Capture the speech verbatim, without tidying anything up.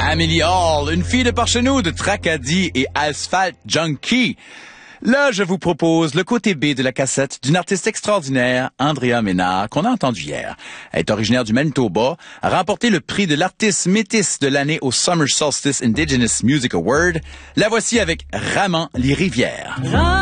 Amélie Hall, une fille de par chez nous de Tracadie et Asphalt Junkie. Là, je vous propose le côté B de la cassette d'une artiste extraordinaire, Andrea Ménard, qu'on a entendue hier. Elle est originaire du Manitoba, a remporté le prix de l'artiste métisse de l'année au Summer Solstice Indigenous Music Award. La voici avec Ramant les Rivières.